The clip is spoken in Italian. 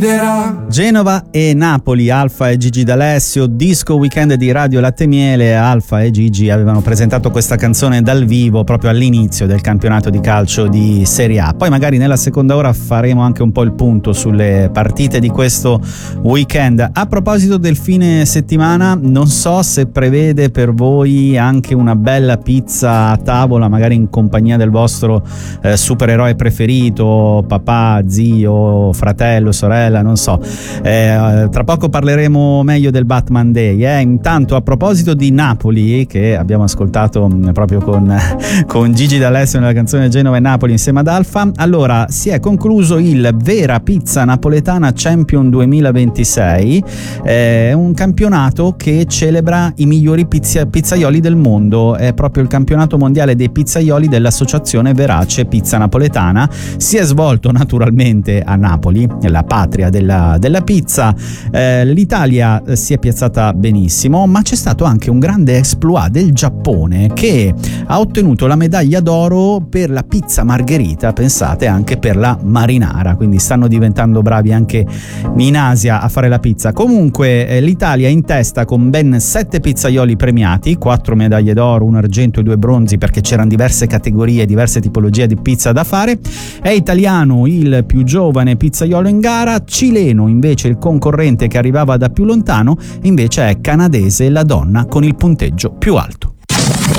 Genova e Napoli, Alfa e Gigi D'Alessio, disco weekend di Radio Latte Miele. Alfa e Gigi avevano presentato questa canzone dal vivo proprio all'inizio del campionato di calcio di Serie A. Poi magari nella seconda ora faremo anche un po' il punto sulle partite di questo weekend. A proposito del fine settimana, non so se prevede per voi anche una bella pizza a tavola, magari in compagnia del vostro supereroe preferito, papà, zio, fratello, sorella, non so. Tra poco parleremo meglio del Batman Day. Intanto, a proposito di Napoli, che abbiamo ascoltato proprio con Gigi D'Alessio nella canzone Genova e Napoli insieme ad Alfa, allora si è concluso il Vera Pizza Napoletana Champion 2026, un campionato che celebra i migliori pizzaioli del mondo. È proprio il campionato mondiale dei pizzaioli dell'associazione Verace Pizza Napoletana. Si è svolto naturalmente a Napoli, la patria della pizza. L'Italia si è piazzata benissimo, ma c'è stato anche un grande exploit del Giappone, che ha ottenuto la medaglia d'oro per la pizza margherita, pensate, anche per la marinara, quindi stanno diventando bravi anche in Asia a fare la pizza. Comunque l'Italia è in testa con ben 7 pizzaioli premiati, 4 medaglie d'oro, 1 argento e 2 bronzi, perché c'erano diverse categorie, diverse tipologie di pizza da fare. È italiano il più giovane pizzaiolo in gara, cileno invece il concorrente che arrivava da più lontano, invece è canadese la donna con il punteggio più alto.